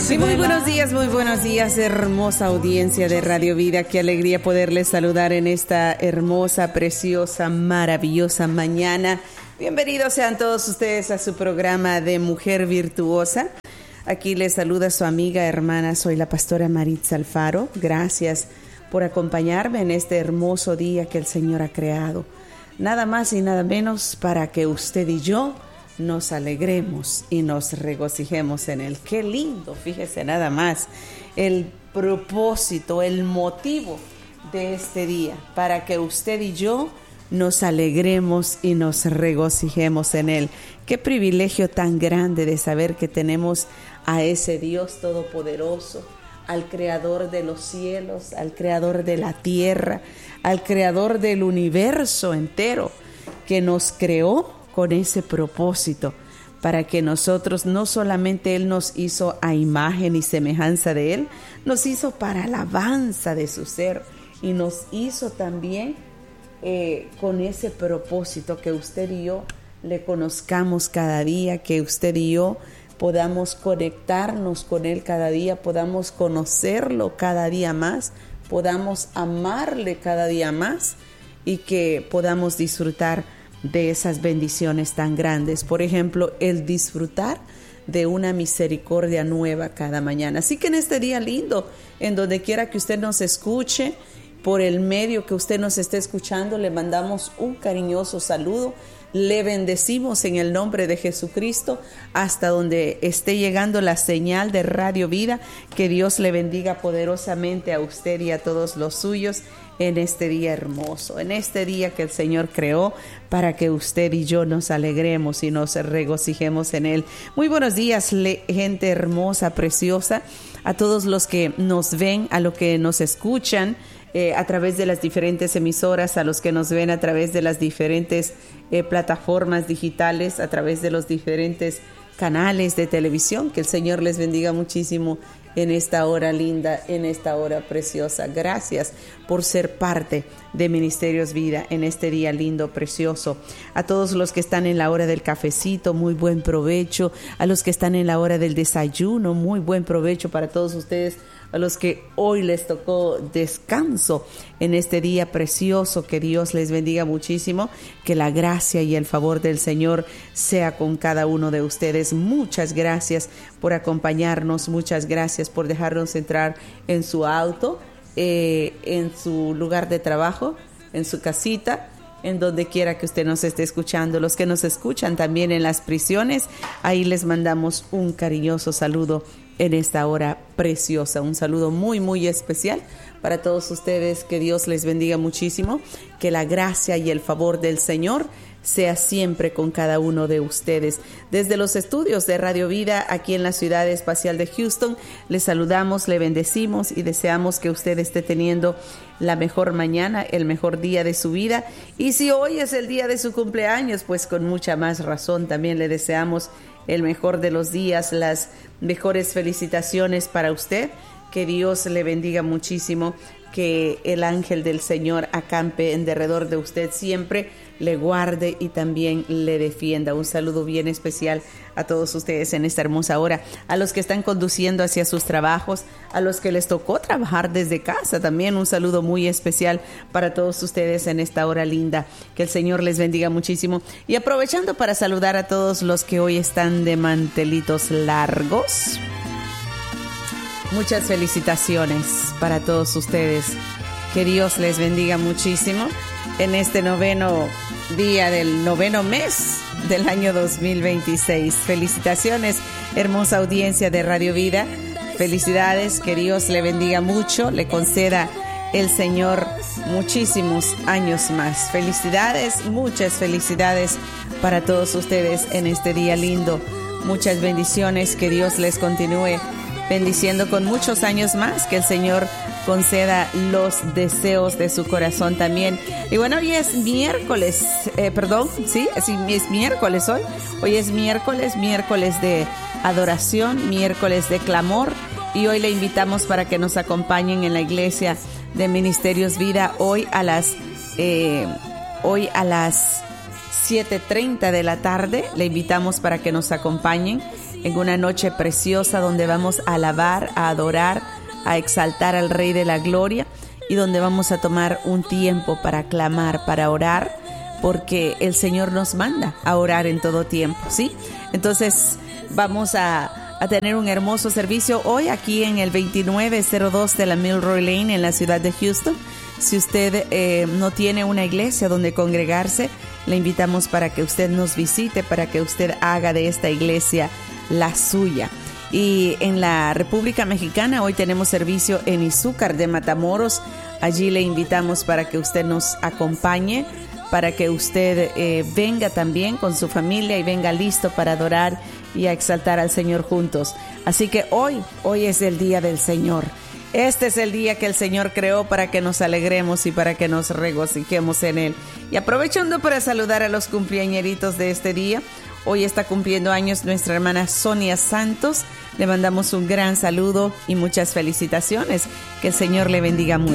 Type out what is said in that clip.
Sí, muy buenos días, hermosa audiencia de Radio Vida. Qué alegría poderles saludar en esta hermosa, preciosa, maravillosa mañana. Bienvenidos sean todos ustedes a su programa de Mujer Virtuosa. Aquí les saluda su amiga, hermana, soy la pastora Maritza Alfaro. Gracias por acompañarme en este hermoso día que el Señor ha creado. Nada más y nada menos para que usted y yo nos alegremos y nos regocijemos en él. Qué lindo, fíjese nada más el propósito, el motivo de este día, para que usted y yo nos alegremos y nos regocijemos en él. Qué privilegio tan grande de saber que tenemos a ese Dios todopoderoso, al creador de los cielos, al creador de la tierra, al creador del universo entero, que nos creó con ese propósito, para que nosotros, no solamente Él nos hizo a imagen y semejanza de Él, nos hizo para alabanza de su ser, y nos hizo también con ese propósito, que usted y yo le conozcamos cada día, que usted y yo podamos conectarnos con Él cada día, podamos conocerlo cada día más, podamos amarle cada día más, y que podamos disfrutar de esas bendiciones tan grandes. Por ejemplo, el disfrutar de una misericordia nueva cada mañana. Así que en este día lindo, en donde quiera que usted nos escuche, por el medio que usted nos esté escuchando, le mandamos un cariñoso saludo. Le bendecimos en el nombre de Jesucristo hasta donde esté llegando la señal de Radio Vida. Que Dios le bendiga poderosamente a usted y a todos los suyos en este día hermoso, en este día que el Señor creó para que usted y yo nos alegremos y nos regocijemos en Él. Muy buenos días, gente hermosa, preciosa, a todos los que nos ven, a los que nos escuchan a través de las diferentes emisoras, a los que nos ven a través de las diferentes plataformas digitales, a través de los diferentes canales de televisión. Que el Señor les bendiga muchísimo en esta hora linda, en esta hora preciosa. Gracias por ser parte de Ministerios Vida en este día lindo, precioso. A todos los que están en la hora del cafecito, muy buen provecho. A los que están en la hora del desayuno, muy buen provecho para todos ustedes. A los que hoy les tocó descanso en este día precioso, que Dios les bendiga muchísimo, que la gracia y el favor del Señor sea con cada uno de ustedes. Muchas gracias por acompañarnos, muchas gracias por dejarnos entrar en su auto, en su lugar de trabajo, en su casita, en donde quiera que usted nos esté escuchando. Los que nos escuchan también en las prisiones, ahí les mandamos un cariñoso saludo en esta hora preciosa. Un saludo muy, muy especial para todos ustedes. Que Dios les bendiga muchísimo. Que la gracia y el favor del Señor sea siempre con cada uno de ustedes. Desde los estudios de Radio Vida, aquí en la ciudad espacial de Houston, les saludamos, le bendecimos y deseamos que usted esté teniendo la mejor mañana, el mejor día de su vida. Y si hoy es el día de su cumpleaños, pues con mucha más razón también le deseamos el mejor de los días, las mejores felicitaciones para usted. Que Dios le bendiga muchísimo, que el ángel del Señor acampe en derredor de usted siempre, le guarde y también le defienda. Un saludo bien especial a todos ustedes en esta hermosa hora, a los que están conduciendo hacia sus trabajos, a los que les tocó trabajar desde casa, también un saludo muy especial para todos ustedes en esta hora linda. Que el Señor les bendiga muchísimo. Y aprovechando para saludar a todos los que hoy están de mantelitos largos, muchas felicitaciones para todos ustedes. Que Dios les bendiga muchísimo en este noveno día del noveno mes del año 2026. Felicitaciones, hermosa audiencia de Radio Vida. Felicidades, que Dios le bendiga mucho, le conceda el Señor muchísimos años más. Felicidades, muchas felicidades para todos ustedes en este día lindo. Muchas bendiciones, que Dios les continúe bendiciendo con muchos años más, que el Señor conceda los deseos de su corazón también. Y bueno, hoy es miércoles, es miércoles hoy. Hoy es miércoles de adoración, miércoles de clamor, y hoy le invitamos para que nos acompañen en la iglesia de Ministerios Vida hoy a las 7:30 de la tarde. Le invitamos para que nos acompañen en una noche preciosa donde vamos a alabar, a adorar, a exaltar al Rey de la Gloria y donde vamos a tomar un tiempo para clamar, para orar, porque el Señor nos manda a orar en todo tiempo, ¿sí? Entonces vamos a tener un hermoso servicio hoy aquí en el 2902 de la Milroy Lane en la ciudad de Houston. Si usted no tiene una iglesia donde congregarse, le invitamos para que usted nos visite, para que usted haga de esta iglesia la suya. Y en la República Mexicana hoy tenemos servicio en Izúcar de Matamoros. Allí le invitamos para que usted nos acompañe, para que usted venga también con su familia y venga listo para adorar y a exaltar al Señor juntos. Así que hoy es el día del Señor. Este es el día que el Señor creó para que nos alegremos y para que nos regocijemos en Él. Y aprovechando para saludar a los cumpleañeritos de este día, hoy está cumpliendo años nuestra hermana Sonia Santos. Le mandamos un gran saludo y muchas felicitaciones. Que el Señor le bendiga mucho.